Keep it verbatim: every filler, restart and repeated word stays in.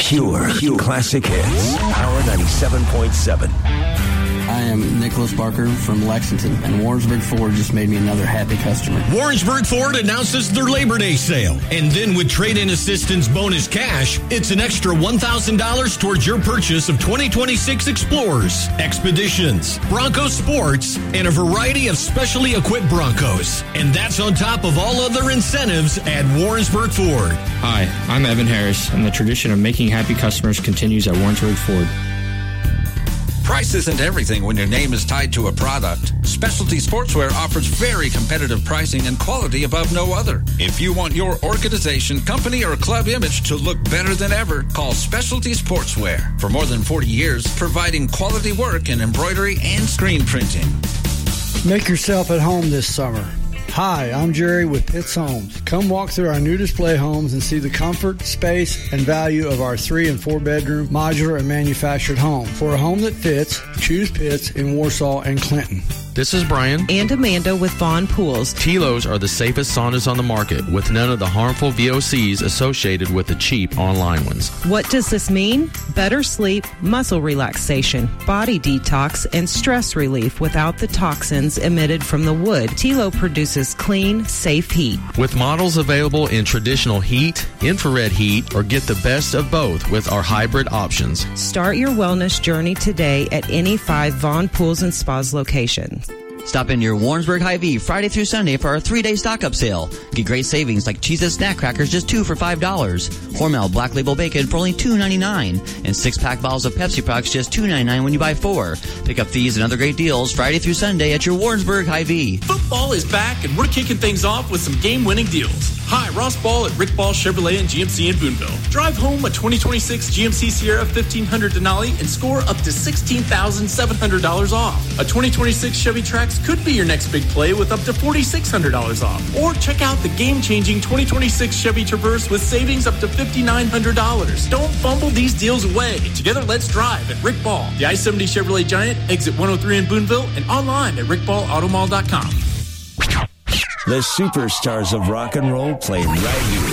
Pure, pure classic hits. Power ninety-seven point seven. I am Nicholas Barker from Lexington, and Warrensburg Ford just made me another happy customer. Warrensburg Ford announces their Labor Day sale. And then with trade-in assistance bonus cash, it's an extra one thousand dollars towards your purchase of twenty twenty-six Explorers, Expeditions, Bronco Sports, and a variety of specially equipped Broncos. And that's on top of all other incentives at Warrensburg Ford. Hi, I'm Evan Harris, and the tradition of making happy customers continues at Warrensburg Ford. Price isn't everything when your name is tied to a product. Specialty Sportswear offers very competitive pricing and quality above no other. If you want your organization, company, or club image to look better than ever, call Specialty Sportswear. For more than forty years, providing quality work in embroidery and screen printing. Make yourself at home this summer. Hi, I'm Jerry with Pitts Homes. Come walk through our new display homes and see the comfort, space, and value of our three and four bedroom modular and manufactured home. For a home that fits, choose Pitts in Warsaw and Clinton. This is Brian and Amanda with Vaughn Pools. T-Lo's are the safest saunas on the market with none of the harmful V O Cs associated with the cheap online ones. What does this mean? Better sleep, muscle relaxation, body detox, and stress relief without the toxins emitted from the wood. T-Lo produces clean, safe heat. With models available in traditional heat, infrared heat, or get the best of both with our hybrid options. Start your wellness journey today at any five Vaughn Pools and Spas locations. Stop in your Warrensburg Hy-Vee Friday through Sunday for our three-day stock-up sale. Get great savings like Cheez-It Snack Crackers, just two for five dollars. Hormel Black Label Bacon for only two ninety-nine. And six-pack bottles of Pepsi products, just two ninety-nine when you buy four. Pick up these and other great deals Friday through Sunday at your Warrensburg Hy-Vee. Football is back, and we're kicking things off with some game-winning deals. Hi, Ross Ball at Rick Ball Chevrolet and G M C in Boonville. Drive home a twenty twenty-six G M C Sierra fifteen hundred Denali and score up to sixteen thousand seven hundred dollars off. A twenty twenty-six Chevy Trax could be your next big play with up to four thousand six hundred dollars off. Or check out the game-changing twenty twenty-six Chevy Traverse with savings up to five thousand nine hundred dollars. Don't fumble these deals away. Together, let's drive at Rick Ball, the I seventy Chevrolet Giant, exit one oh three in Boonville, and online at rick ball auto mall dot com. The superstars of rock and roll play right here.